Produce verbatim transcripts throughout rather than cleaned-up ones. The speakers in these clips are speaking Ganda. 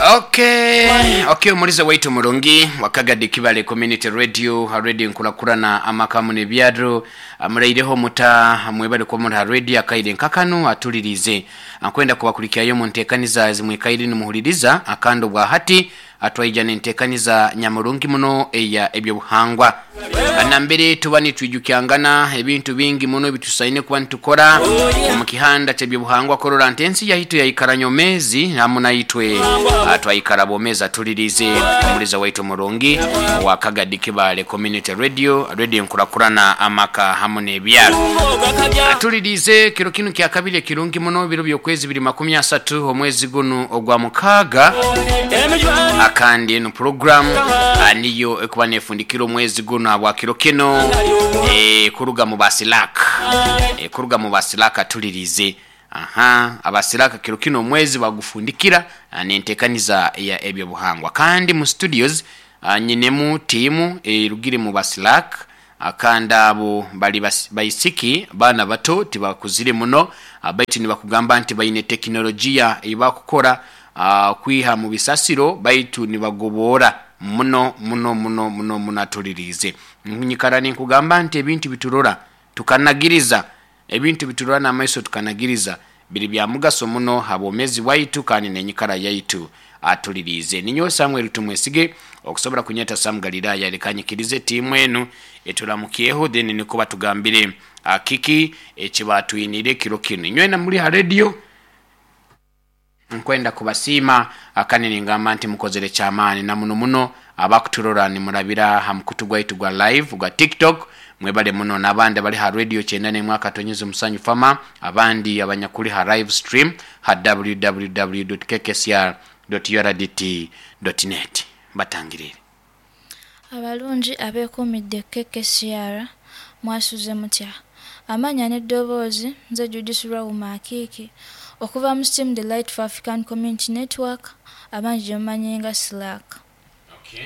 Okay, okay mulize waitu mulungi wakagadde Kibale Community Radio, radio nkulakulana amakamu ne byadro amulaireho muta mwebale ko muri radio akaide nkakanu atulirize akwenda kubakulikiyayo mu ntekaniza zimwekaire ni muhuliriza akando bwa hati atwaijana ntekaniza nyamurungi muno eya ebyo buhangwa anambere tubani twijukyangana ebintu bingi muno bitusaine kuba ntukora mu kihanda kye buhangwa korora ntensi yahitu ya ikaranyomezi namuna itwe atwaikara bomeza tulirize muliza waitu mulungi wakagadde Kibale Community Radio, radio nkulakulana amaka hamune byalo atulirize kiro kinu kya kabiri kirungi muno biro byokwezi biri makumi asatu omwezi guno ogwa mukaga akandi no program aniyo ekuba nefundikiro mwezi guno abwa kiro kino e kuruga mu basilaka e kuruga mu basilaka tulirize aha abasilaka kiro kino mwezi bagufundikira nentekaniza ya ebyo buhangwa kandi mu studios nyinemu timu e rugire mu basilaka akanda abo bali bayisiki bana bato tibakuzire muno abaiti ni bakugamba nti bayine teknolojia ibakukora Uh, kwiha mu bisasiro baitu nibagobora muno muno muno muno munatulirize nkunyikarani nkugamba nti ebintu biturora tukanagiriza ebintu biturora na maiso tukanagiriza biri bya mugaso muno habomezi waitu kandi nenyikara yaitu atulirize ninyo Samuel tumwesige okusobora kunyeta samgalira yalekanyikirize timu enu etulamukiyeho then niko batugambire akiki ekibatuinire kiro kino nyo na muri ha radio nkwenda kubasima akanene ngamba nti mukozere chamani na muno muno abakuturora ni murabira hamkutugwa itugwa live gwa TikTok mwebale muno nabande bali ha radio chendane mwaka tonyizo musanyu fama abandi abanyakuri ha live stream ha w w w dot k k c r dot u r d t dot net batangirire abalungi abekomidde K K C R mwasuze mutya amanya ne dobozi nze judisura umakiki okuva mu Steam the Light for African Community Network abanje manyenga Slack. Okay.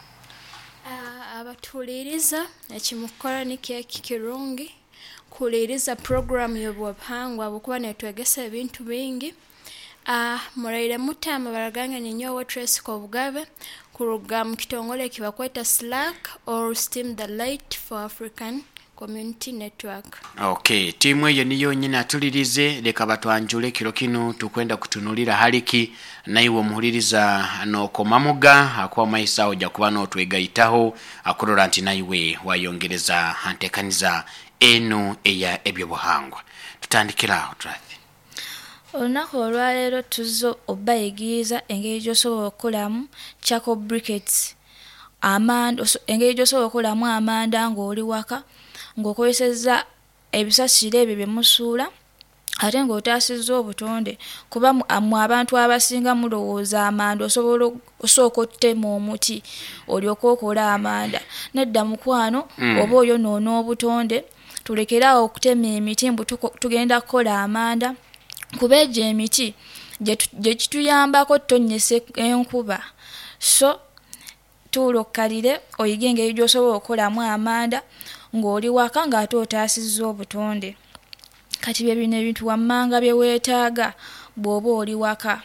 Uh, abatuliriza ekimukora niki kirungi kuliriza program y'obwapangwa abukuba netwegesa ebintu bingi ah uh, muraire mutama baraganga nyenyo Trace ko bugabe kuruga mu kitongole kibakweta Slack or Steam the Light for African Community Network. Okay, timu eyo niyo nyina tulirize leka batwanjule kiro kino tukwenda kutunulira haliki naiwo muhuliriza no komamuga akwa maisa oja kuba no twegayitaho akurora nti naiwe wayongereza hantekaniza eno eya ebyo buhangwa tutandikira utrathi onako olwalero tuzo obayigiza engeri josobola okulamu chako briquettes amanda engeri josobola okulamu amanda ng'oli waka ngokozeseza ebisasire ebyo byemusuula ate ng'otaasizza obutonde kuba mu abantu abasinga mulowooza amanda osobola osooka ottema omuti olyoka okola amanda nedda mukwano mm. oba oyo noono obutonde tulekeraawo okutema emiti mbu tugenda kukola amanda kuba egyo emiti gye kituyambako tonnyesa enkuba so tuulokkalire oyige engeri gy'osobola okukolamu amanda ng'oli waka ng'ate otaasizza obutonde kati bye bino ebintu wammanga bye weetaaga bw'oba oli waka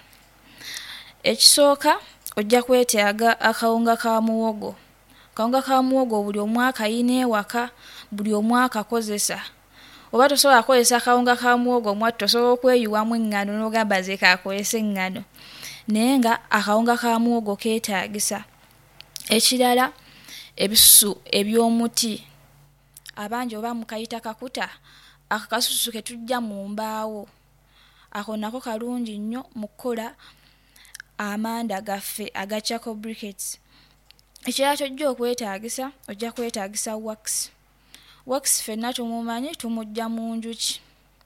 ekisooka ojja kwetaaga akawunga ka muwogo akawunga ka muwogo buli omu akayina ewaka buli omu akakozesa oba tosobola kukozesa akawunga ka muwogo mwattu tosobola okweyiwamu eŋŋano n'ogamba ze kaakozesa eŋŋano naye nga akawunga ka muwogo keetaagisa ekirala ebisusu eby'omuti abangi oba mukayita kakuta akakasusu ke tujja mu mbaawo ako nako kalungi nnyo mu kukola amanda gaffe aga Chako briquettes. Ekirala kyojja okwetaagisa ojja kwetaagisa wax wax ffenna tumumanyi tumujja mu njuki.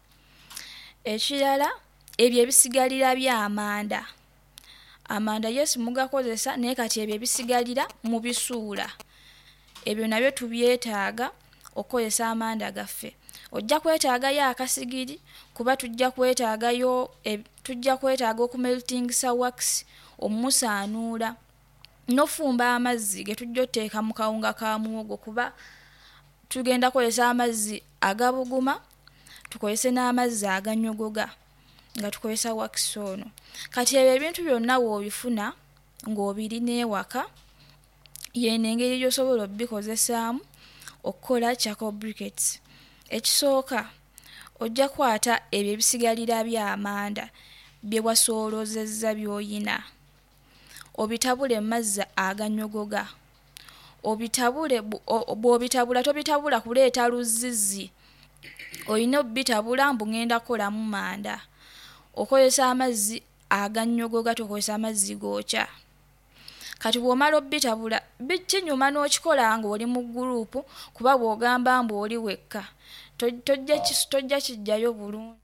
Ekirala ebyo ebisigalira by'amanda amanda yes mugakozesa naye kati ebyo ebisigalira mu bisuula ebyo nabyo tubyetaaga okozesa amanda gaffe. Ojja kwetaagayo akasigiri kuba tujja kwetaagayo e, tujja kwetaaga okumeltingisa wax omusaanuula nofumba amazzi ge tujja otteeka mu kawunga ka muwogo kuba tugenda kozesa amazzi agabuguma tukozese n'amazzi aganyogoga nga tukozesa wax ono. Kati ebyo ebintu byonna w'obifuna ng'obirina ewaka yene engeri gy'osobola obikozesaamu okukola charcoal briquettes. Ekisooka ojja kwata ebyo ebisigalira by'amanda bye wasoolozezza by'oyina obitabule mazzi aganyogoga. Obitabule bw'obitabula tobitabula kuleeta luzzizzi. Oyina obitabula mbu ngenda kukolamu manda. Okozesa amazzi aganyogoga tokozesa amazzi gookya. Kati bw'omala obitabula kinyuma n'okikola ng'oli mu guruupu kuba bw'ogamba mbu oli wekka tojja kijjayo bulungi.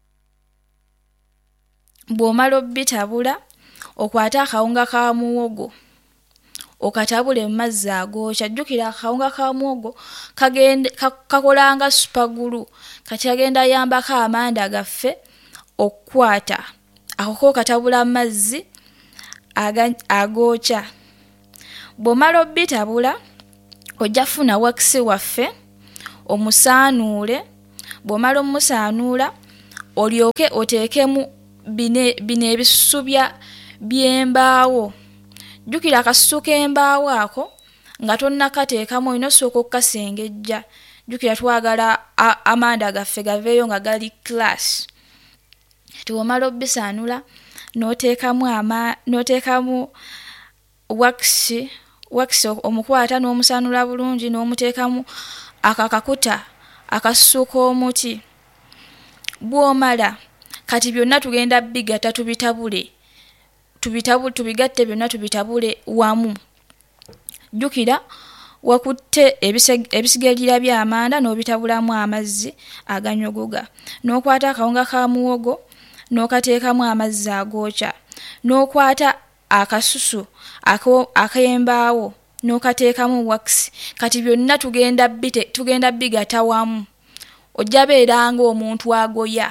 Bw'omala obitabula okwata akawunga ka muwogo okatabule mu mazzi agookya. Jjukira akawunga ka muwogo kakolanga supagulu kati kagenda yambako amanda gaffe okukwata. Ako katabula mu mazzi agookya. Bw'omala obitabula ojja funa wakisi waffe omusaanuule. Bw'omala omusaanuula olyoke oteekemu bino ebisusu by'embaawo. Jjukira akasusu k'embaawo ako nga tonnakateekamu olina osooka okukasengejja. Jjukira twagala amanda gaffe gaveeyo nga gali class. Bw'omala obisaanula n'oteekamu ama n'oteekamu wakisi wakisi omukwata n'omusaanula bulungi n'omuteekamu akakakuta akasusu k'omuti. Bw'omala kati byonna tugenda bigatta tubitabule tubitabu tubigatte byonna tubitabule wamu. Jjukira wakutte ebisigalira by'amanda n'obitabulamu amazzi aganyogoga. N'okwata akawunga ka muwogo n'okateekamu amazzi agookya. N'okwata akasusu ak'embaawo n'okateekamu wakisi. Kati byonna tugenda bite tugenda bigatta wamu. Ojja beeranga omuntu agoya.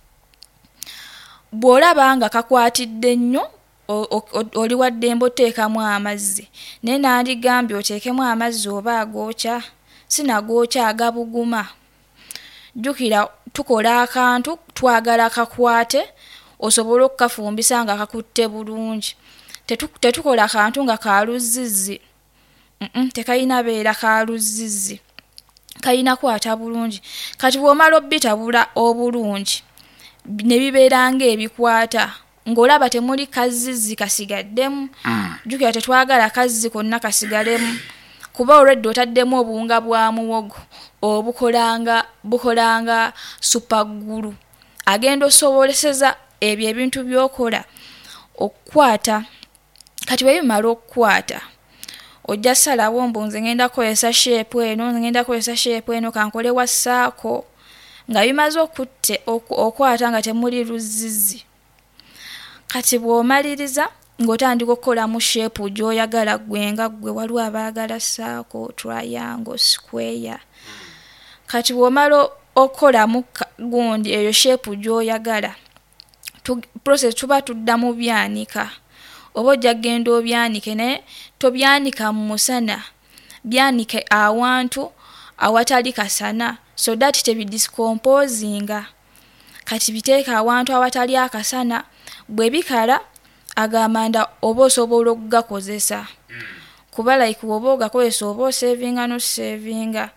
Bw'olaba nga kakwatidde nnyo oli waddembe oteekamu amazzi. Naye nandigambye oteekemu amazzi oba agookya sinagookya agabuguma. Jjukira tukola akantu twagala kakwate osobole okukafumbisa nga kakutte bulungi. Tetukola akantu nga kaluzizzi. Tekayina beera kaluzizzi. Kayina kwata bulungi. Kati bw'omala obitabula obulungi ne bibeera ng'ebikwata ng'olaba temuli kazizzi kasigaddemu. Jjukira tetwagala kazzi konna kasigalemu kuba olwedde otaddemu obuwunga bwa muwogo obukolanga bukolanga supagulu. Agenda osobozeseza ebyo ebintu by'okola okukwata. Kati bwe bimala okukwata ojja salawo mbu nze ngenda kukozesa sheepu eno ngenda kukozesa sheepu eno kankole wassaako nga bimaze okutte okwata nga temuli luzizzi. Kati bw'omaliriza ng'otandika okukolamu sheepu gy'oyagala gwe nga gwe waliwo abaagala saako triangle square. Kati bw'omala okukolamu gundi eyo sheepu gy'oyagala process tuba tudda mu byanika. Oba ojja genda obyanike naye tobyanika mu musana. Byanike awantu awatali kasana so that tebidiscomposinga. Kati biteeka awantu awatali akasana bwe bikala agamanda oba osobola okugakozesa. Kuba like oba ogakozesa oba osavinga no savinga.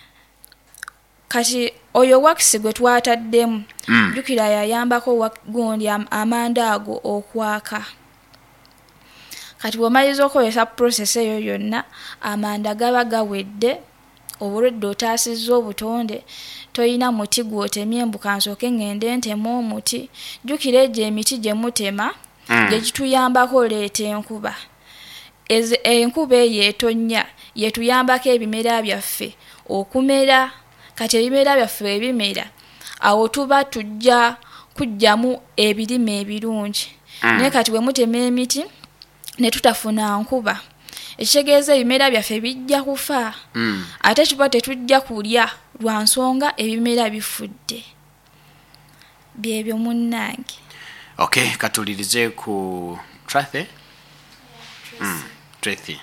Kati oyo wakisi gwe twataddemu jjukira yayambako gundi amanda ago okwaka. Kati bw'omaliza okukozesa process eyo yonna amanda gaba gawedde. Obulwedde otaasizza obutonde toyina muti gw'otemye mbu kansooke ngende ntema omuti. Jjukira egyo emiti gye mutema gye gituyambako oleeta enkuba. Enkuba eyo etonnya yetuyambako ebimera byaffe okumera. Kati ebimera byaffe ebimera awo tuba tujja kujjamu ebirime ebirungi. Naye kati bwe mutema emiti ne tutafuna nkuba ekitegeeza ebimera byaffe bijja kufa. Ate tuba tetujja kulya lwa nsonga ebimera bifudde. Byebyo munnange. Okay, katulirize ku Tracy. Mm, Tracy.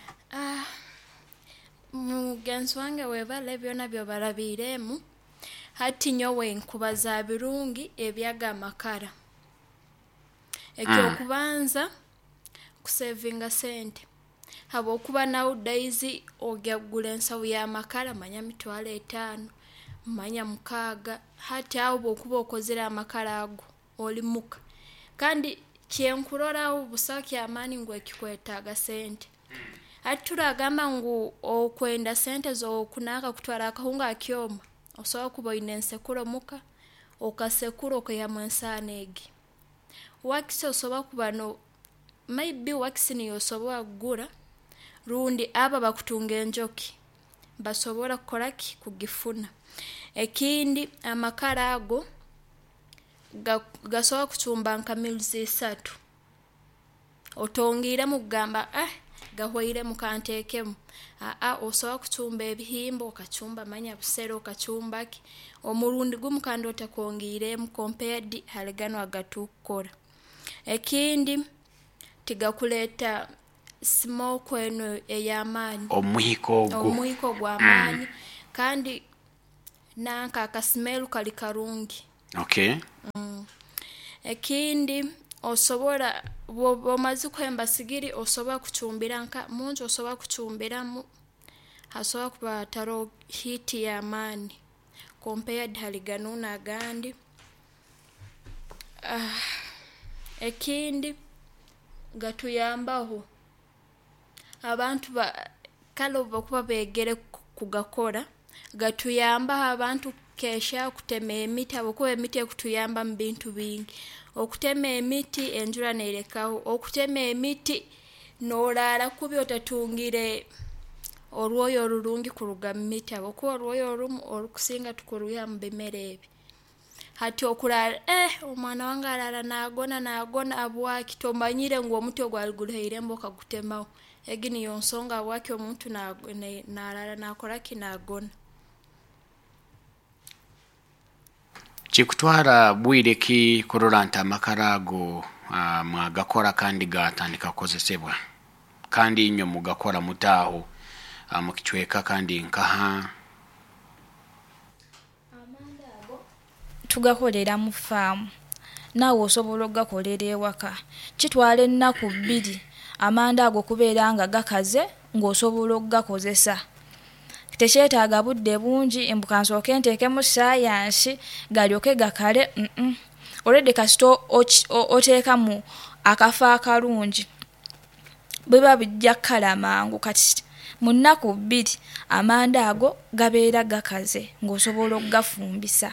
Ah, mugenzi wange webale byonna byobalabiiremu. hati nyowe nkubaza birungi ebyaga makara ekyo kubanza kusavinga sente habo kuba nowadays ogagula ensawo ya makara manya mitwalo etaano manya mukaga hati abo kuba okozera amakara ago oli muka kandi kyenkurora ubusaki amani ngwe kikwetaga sente hati turagamba ngu okwenda sente zo kunaka kutwara akahunga akyoma osobola kuba inensekuro muka okasekuro ko ya mwansanegi wakise osobola kuba no maybe wakise ni osobola kugura rundi aba bakutunga enjoki basobola kukolaki kugifuna ekindi amakara ago gasobola kuchumba nka miruzi esatu otongire mu kugamba ah gahwaire mu kantekemu a osobola kuchumba ebihimbo okachumba manya busero okachumba ki omurundi gumu kandi otakongire mu compared haligano agatukora ekindi tigakuleta smoke eno eyamani omwiko ogwo omwiko gw'amani mm. kandi nanka akasmelu kali karungi okay mm. ekindi osobola bomazi kwemba sigiri osobola kuchumbira nka munjo osobola kuchumbira mu hasobola kuba taro heat ya mani compared haliganuna gandi ah, ekindi gatuyambaho abantu ba kalo bakuba begere kugakora gatuyamba abantu kesha kutema emiti abokuba emiti kutuyamba mu bintu bingi okutema emiti enjura nerekaho okutema emiti norara kubi otatungire orwoyo orurungi kuruga miti abokuba orwoyo orumu orukusinga tukuruya mu bimerebi hati okurara eh omwana wange arara nagona nagona abwaki tomanyire ngo omuti ogwaliguleire mboka gutemaho egini yonsonga abwaki omuntu na narara nakora kinagona chikutwara bwire ki kuroranta amakarago uh, mwagakora kandi gatandika kozesebwa kandi inyo mugakora mutaho uh, mukichweka kandi nkaha tugakolera mu farm nawo osobola okugakolera ewaka kitwala ennaku bbiri amanda ago kubeera nga gakaze ng'osobola okugakozesa tekyetaaga budde bungi embuka nsooke nteeke mu sayansi galyoke gakale mm -mm. already kasito oteeka mu akafa akalungi biba bijja kala mangu kati mu nnaku bbiri amanda ago gabeera gakaze ng'osobola okugafumbisa.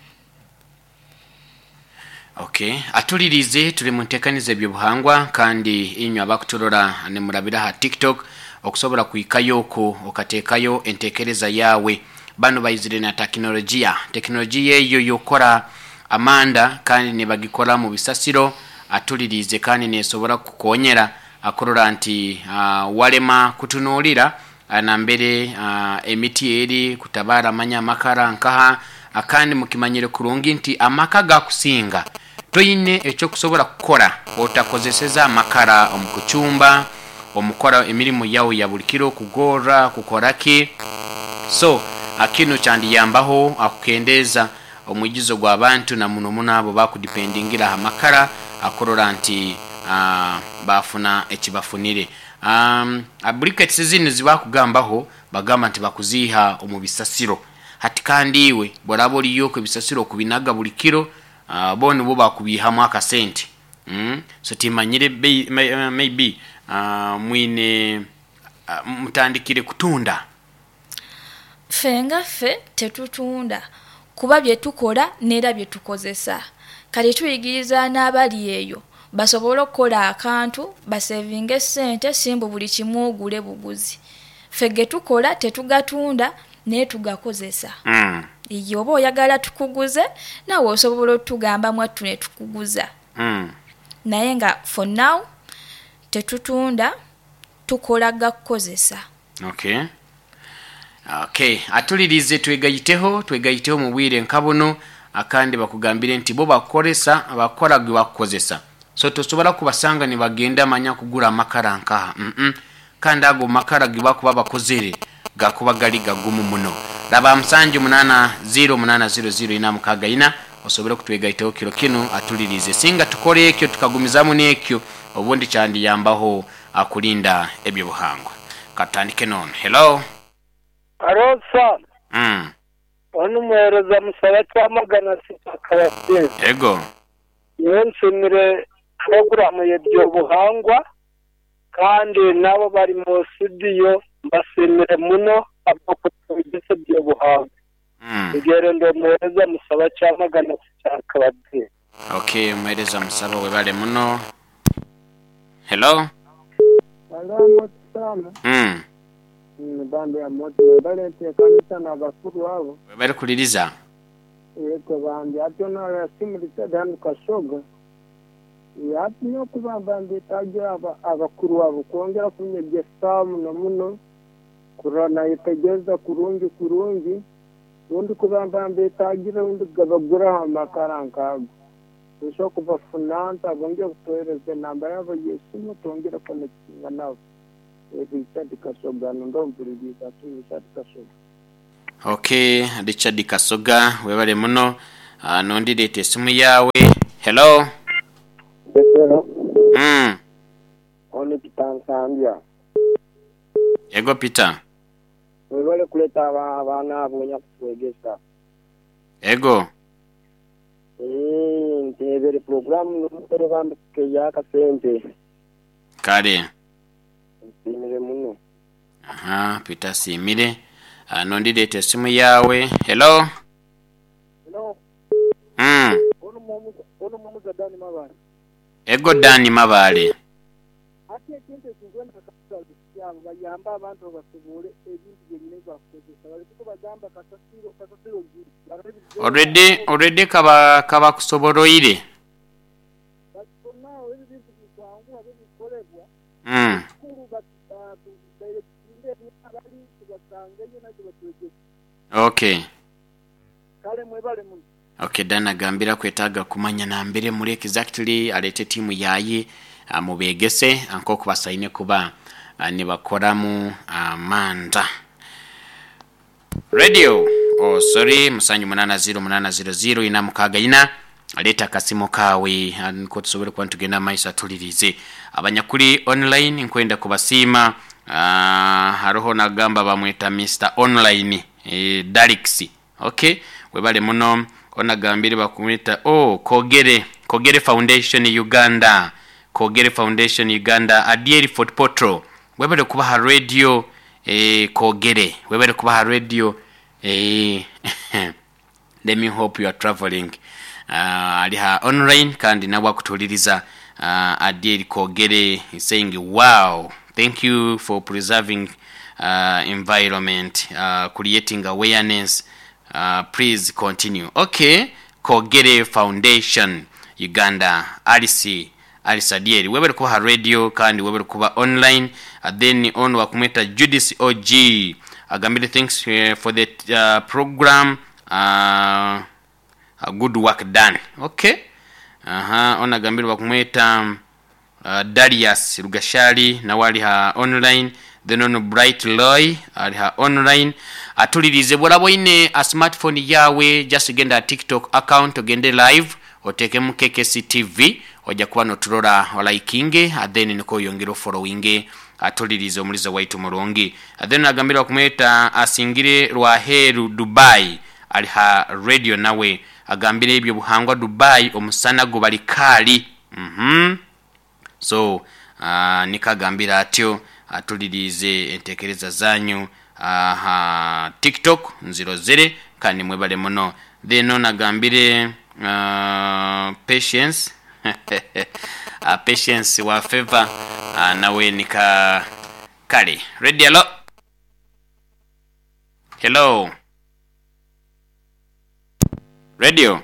Okay, atulirize tuli mu ntekanize by'obuhangwa kandi inyo abakutulora ne murabira ha TikTok okusobola kuikayo ko okateekayo entekereza yawe bano bayizire na teknolojia teknolojia eyo yokora amanda kandi ne bagikora mu bisasiro atulirize kandi ne sobola kukonyera akorora nti uh, walema kutunulira anambere uh, emiti eri kutabara manya makara nkaha akandi mukimanyire kurungi nti amaka ga kusinga toyine ekyo kusobola kukora otakozeseza amakara omukuchumba omukora emirimu yawo ya bulikiro kugora kukoraki so akino cyandi yambaho akukendeza omwigizo gw'abantu na muno munabo bakudipendingira amakara akorora nti uh, bafuna ekibafunire um abriquettes zino zibakugambaho bagamba nti bakuziha omubisasiro hati kandi iwe borabo liyoko bisasiro kubinaga bulikiro uh, bonu bo bakubihamu akasente mm so timanyire may, uh, maybe uh, mwine uh, mutandikire kutunda fenga fe tetutunda kuba bye tukola nera bye tukozesa kale tuyigiriza n'abali eyo basobola okukola akantu basevinge sente simbu buli kimu ogule buguzi fege tukola tetugatunda ne tugakozesa mm. iyo oba oyagala tukuguze nawe osobola otugamba mwattu ne tukuguza mm. naye nga for now tetutunda tukola gakozesa. Okay. Okay, atulirize twegayiteho twegayiteho mu bwire nkabono akandi bakugambire nti bo bakoresa abakora gwe bakozesa so tosobola kubasanga ni bagenda manya kugura makara nkaha mm -mm. kandi ago makara gwe bakuba bakozere gakuba gali gagumu muno. Laba msanju munana zero munana zero zero ina mukaga ina osobole kutwegaitaho kiro kino atulirize singa tukole ekyo tukagumizamu n'ekyo obundi kyandi yambaho akulinda ebyo buhangwa. Katandike non. Hello. Hello sir. Mm. Onu mwereza musaba cyamagana sikakabase. Ego. Yenshimire programu y'ebyo buhangwa kandi nabo bari mu studio basimire muno abakutugise byo buhangwa. Mm. Igere ndo mwereza musaba cyamagana sikakabase. Okay, mwereza musaba webale muno. Hello. Hello sana. Mm. Bande ya moto bale te kanisa na bakuru wabo. Webale kuliriza. Yeko bande atona ya simu litadani kashoga. Yati no kuba bande tajya aba abakuru wabo kongera kunyegye samu no muno kurana yitegeza kurungi kurungi undi kuba bande tagira undi gabagura amakaranka. Usho kuba funanta gonge kutoereze namba yabo Yesu mutongera connectinga nabo. Richard Kasoga ndomviriza tu Richard Kasoga. Okay, Richard Kasoga webale muno uh, nondi dete simu yawe. Hello. Hello. Mm. Oni Kitanzania. Ego Peter. Webale kuleta abana abonya kutwegesa. Ego. Eh, ndebere program n'umutore bambike yaka sente. Kale. Simire muno. Aha, Peter simire. Uh, nondi dete simu yawe. Hello. Hello. Mm. Ono mumu ono mumu Dani Mabale. Ego Dani Mabale. Ati ekinte kugwenda kakalo kyabo bayamba abantu basubule ebintu byene bakozesa bali kuko bagamba kasasiro kasasiro giri. Already already kaba kaba kusoboroire. Bakona ebintu bikwangu abikolebwa. Mm. Okay. Kale mwebale muno. Okay, Dana gambira kwetaga kumanya na mbere muri exactly alete timu yayi amubegese anko kubasaine kuba ni bakoramu amanda. Radio. Oh sorry, musanyu munana zero munana zero zero ina mukaga ina aleta kasimo kawe nko tusobole kwa tugenda maisa tulirize abanyakuri online nkwenda kubasima. Uh, haroho nagamba bamweta Mister Online eh, Darix. Okay, webale muno onagambire bakumwita oh Kogere Kogere Foundation Uganda Kogere Foundation Uganda Adieri Fort Potro webale kubaha radio eh, Kogere webale kubaha radio eh, let me hope you are traveling uh, aliha online kandi nabwa kutuliriza uh, Adieri Kogere is saying wow, thank you for preserving uh, environment, uh, creating awareness. Uh, please continue. Okay, Kogere Foundation Uganda Alice Alice Adieri webere kuba radio kandi webere kuba online. Uh, then on wakumeta Judice O G agambire thanks uh, for the uh, program. Uh, a good work done. Okay. Aha, uh-huh. Ona gambire wakumeta Uh, Darius Rugashali na wali ha online. Then on Bright Loy ali ha online. Atulirize bolabo ine a smartphone yawe just genda TikTok account ogende live oteke mu K K C T V oja kuba no tulora likinge then niko yongero following atulirize omulizo waitu mulongi. Then agambira kumeta asingire Rwaheru Dubai ali ha radio nawe agambire ebyo buhangwa Dubai omusana go bali kali. Mhm. So uh, nikagambira atyo atulirize entekereza zanyu uh, TikTok zero zero kandi mwebale muno. Then on agambire uh, patience uh, patience wa favor uh, nawe nika kali ready. Hello. Hello radio.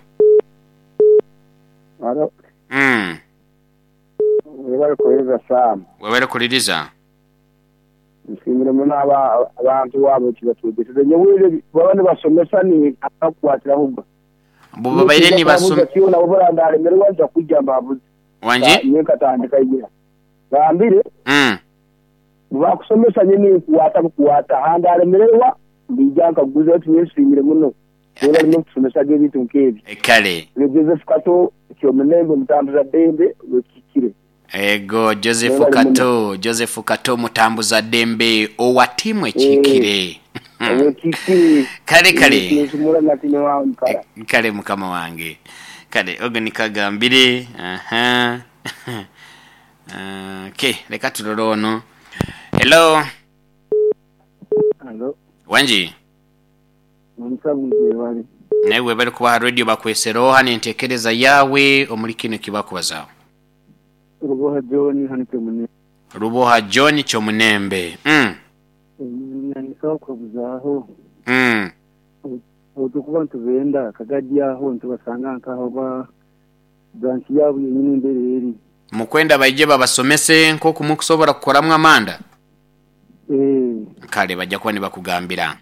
Hello. Mm. Webale kuliriza Sam. Webale kuliriza. Nsimire muna aba abantu wabo kibatugeze nyewire babane basomesa ni akakwatira hubba. Bo baire ni basomesa kiona bobora ndale mere wanja kujja mbabuzi. Wanje? Ni katandika yigira. Gambire. Mm. bakusomesa nyine kuwata kuwata handa alemerewa bijanga guza tunyesingire muno era no kusomesa gebintu nkebi kale le Joseph Kato kyo munembe mutambuza dembe wekikire ego Joseph Kato Joseph Kato mutambuza dembe owatimwe kikire wekikire kale kale kale mukama wange kale ogo nikagambire aha uh, okay leka tulolono hello hello wanji Msabuze wali newe bali kuba radio bakwesero hani ntekereza yawe omuli kino kibakubaza Ruboha John hani kemune Ruboha John cyo munembe mm nani sawa kubuzaho mm otukuba ntubenda kagadi aho ntubasanga nkaho ba branch yabo nyine imbere eri mukwenda bayije babasomese nko kumukusobora kukoramwa amanda eh kale bajja kuba nibakugambira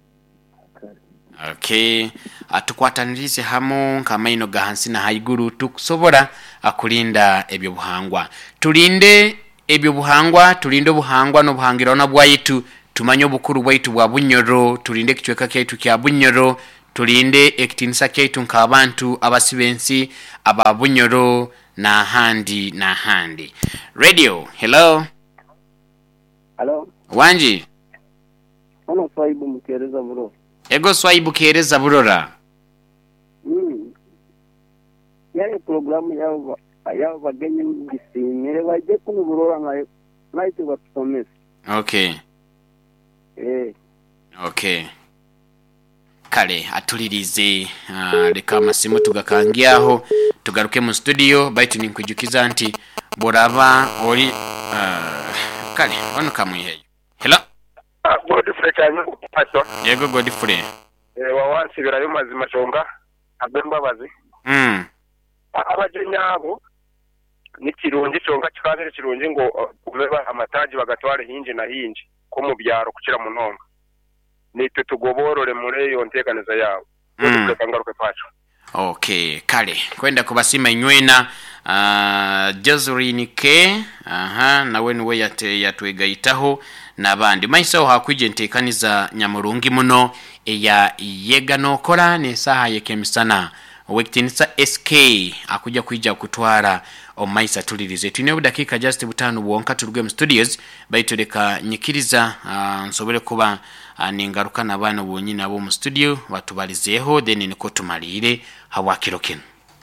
okay atukwatanirize hamo nkamaino gahansi na haiguru tukusobora akulinda ebyo buhangwa tulinde ebyo buhangwa tulinde buhangwa no buhangira na bwaitu tumanyo bukuru bwaitu bwa bunyoro tulinde kichweka kyaitu kya bunyoro tulinde ekitinisa kyaitu nk'abantu abasibensi aba bunyoro na handi na handi radio hello hello wanji ono swaibu mkereza bro ego swaibu kereza burora mm yale programu yao yao bagenye mbisimire baje kuburora ngai naite batusomesa okay eh okay kale atulirize uh, leka amasimu tugakangiaho tugaruke mu studio baitu ninkujukiza nti boraba oli uh, kale ono kamwihe hello Godfrey cyane pato yego Godfrey eh wawansi birayo mazima chonga abemba bazi mm abajenyabo ni kirungi chonga kikazere kirungi ngo kubeba amataji bagatware hinje na hinje ko mu byaro kukira mu ntonga nitwe tugoborore muri yo ntekaneza yawo tukangaruke pacho okay kale kwenda kubasima inywena uh, Josephine K aha nawe niwe yate yatwegaitaho nabandi maiso hakuje ntekaniza nyamurungi muno eya yega nokora ne saha yekemisana wekitinisa S K akuja kuija kutwara omaisa tulirize tune dakika just butano bwonka turuge mu studios bayitoleka nyikiriza uh, nsobole kuba uh, ningaruka nabana bonyine abo mu studio batubalizeho then niko tumalire hawakirokeno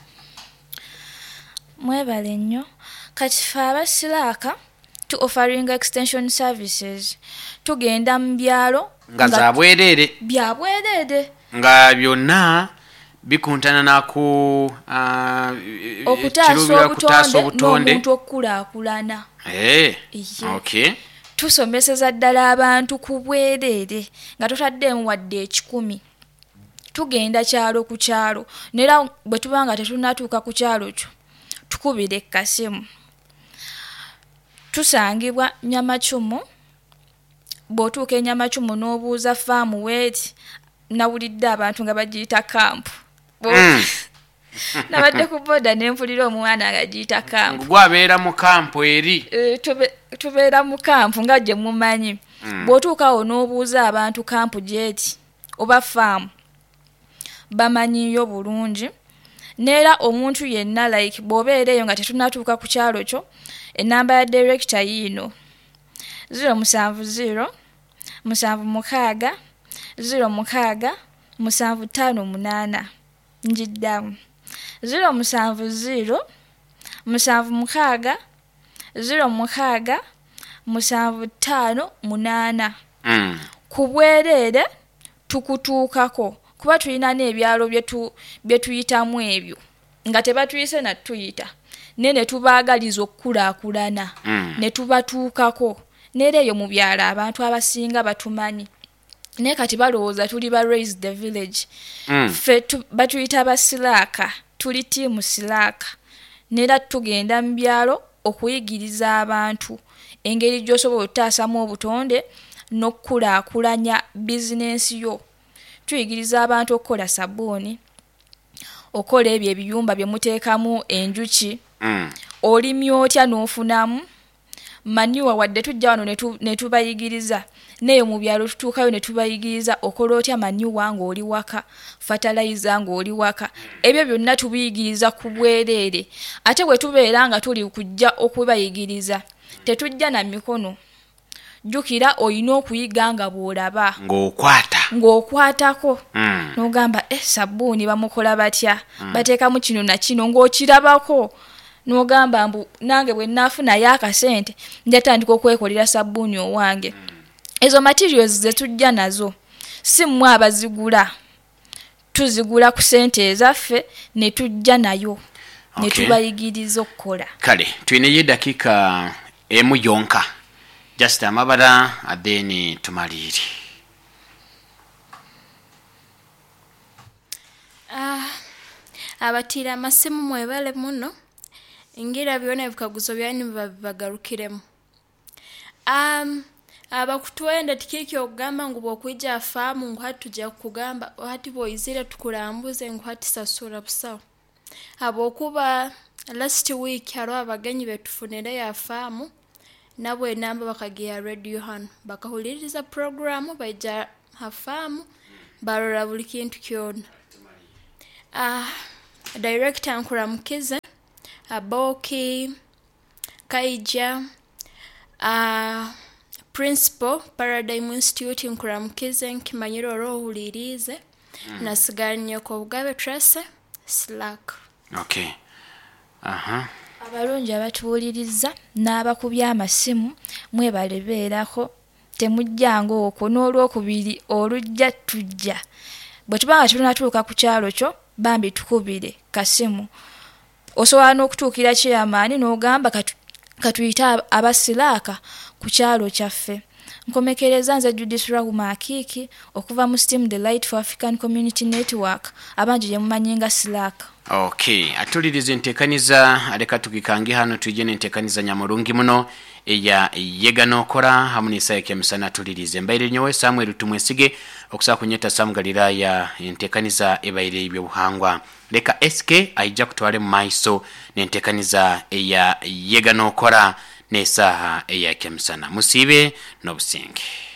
mwebale nnyo kati faba silaka to offering extension services tugenda mu byalo nga zabwerere byabwerere nga byonna bikuntana naku uh, okutaasa obutonde n'omuntu okkulaakulana eh okay tusomeseza ddala abantu ku bwerere nga totaddemu wadde ekikumi tugenda kyalo ku kyalo nera bwe tubanga tetunatuuka ku kyalo kyo tukubire ekkasimu tusangibwa Nyamachumu bw'otuuka Nyamachumu n'obuuza faamu weeti nawulidde abantu nga bagiyita kampu mm. nabadde ku boda n'empulira omwana nga giyita kampu gwabeera mu kampu eri e, tube, tubeera mu kampu nga gye mumanyi mm. bw'otuukawo n'obuuza abantu kampu gyeti oba faamu bamanyiyo bulungi neera omuntu yenna like bw'obeera eyo nga tetunatuuka ku kyalo kyo enamba ya director yino zero musanvu zero musanvu mukaaga zero mukaaga musanvu tano munana njiddamu zero musanvu zero musanvu mukaaga zero mukaaga musanvu tano munana mm. kubwerere tukutuukako kuba tulina n'ebyalo byetu byetuyitamu ebyo nga tebatuyise na tuyita nene tubaagaliza okkulaakulana mm. ne tubatuukako nere eyo mu byalo abantu abasinga batumanyi ne kati balowooza tuli ba raise the village mm. fe tu, batuyita basilaka tuli tiimu silaka nera tugenda mu byalo okuyigiriza abantu engeri gy'osobola okutaasamu obutonde n'okkulaakulanya bizinensi yo tuyigiriza abantu okukola sabbuuni okola ebyo ebiyumba bye muteekamu enjuki mm. olimya otya n'ofunamu maniwa wadde tujja wano netu, netubayigiriza neyo mu byalo tutuukayo netubayigiriza okola otya maniwa ng'oli waka fertilizer ng'oli waka ebyo byonna tubiyigiriza ku bwereere ate bwe tubeera nga tuli kujja okubayigiriza tetujja na mikono jukira oyina okuyiga nga bw'olaba ng'okwata ng'okwatako mm. n'ogamba eh sabbuuni bamukola batya mm. bateekamu kino na kino ng'okirabako n'ogamba mbu nange bwe naafunayo akasente njatandika okwekolera sabbuuni owange mm. ezo materials ze tujja nazo si mmwe abazigula tuzigula ku sente ezaffe ne tujja nayo okay. ne tubayigiriza okukola kale tuyineyo eddakiika emu yonka just amabala adeni tumaliri ah abatira amasimu mwebale muno ingira byona ebikaguzo byani bagarukiremu um abakutwenda tikiki okugamba ngo bokwijja afamu ngo hatujja kugamba hati boyizira tukulambuze ngo hati sasura busawo abokuba last week haro abagenyi betufunira ya famu nabwe namba bakagia radio hano bakahuliriza programu baija hafamu barora buli kintu kyona ah director nkuramukize aboki kaija ah principal Paradigm Institute nkuramukize nkimanyiro rohulirize mm. nasiganya ko bugabe Trace Slack okay aha abalungi abatuwuliriza n'abakubya amasimu mwebalebeerako temujjango okwo n'olwokubiri olujja tujja bwe tubanga tunatuuka ku kyalo kyo bambi tukubire kasimu osobola n'okutuukira kyeyamaani n'ogamba katuyita abasilaaka ku kyalo kyaffe nkomekereza nze Judith Rahuma Akiki okuva mu Steam the Light for African Community Network abanji je mumanyinga Slack okay atulirize ntekaniza aleka tukikangi hano tuje ntekaniza nyamurungi muno eya yegano kora hamuni saye kemisana tulirize mbaire nyowe Samuel tumwesige okusa kunyeta samgalira ya ntekaniza ebaire ibyo buhangwa leka S K aija kutwale maiso nentekaniza eya yegano kora nesaha eya kemisana musibe no businge